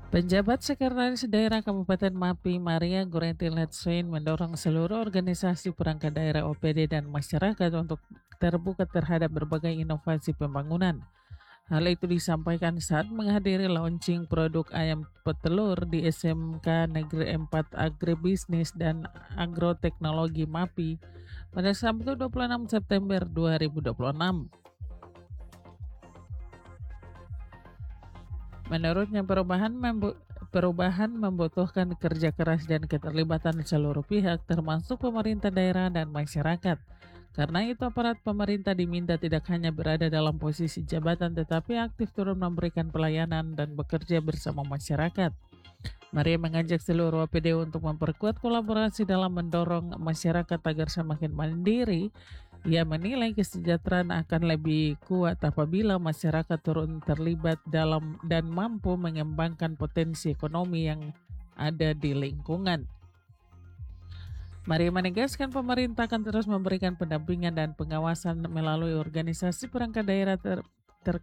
Penjabat Sekretaris Daerah Kabupaten Mapi, Maria Goretti Letswein, mendorong seluruh organisasi perangkat daerah OPD dan masyarakat untuk terbuka terhadap berbagai inovasi pembangunan. Hal itu disampaikan saat menghadiri launching produk ayam petelur di SMK Negeri 4 Agribisnis dan Agroteknologi Mapi pada Sabtu 26 September 2026. Menurutnya perubahan membutuhkan kerja keras dan keterlibatan seluruh pihak termasuk pemerintah daerah dan masyarakat. Karena itu aparat pemerintah diminta tidak hanya berada dalam posisi jabatan tetapi aktif turun memberikan pelayanan dan bekerja bersama masyarakat. Maria mengajak seluruh OPD untuk memperkuat kolaborasi dalam mendorong masyarakat agar semakin mandiri. Ia menilai kesejahteraan akan lebih kuat apabila masyarakat turun terlibat dalam dan mampu mengembangkan potensi ekonomi yang ada di lingkungan. Maria menegaskan pemerintah akan terus memberikan pendampingan dan pengawasan melalui organisasi perangkat daerah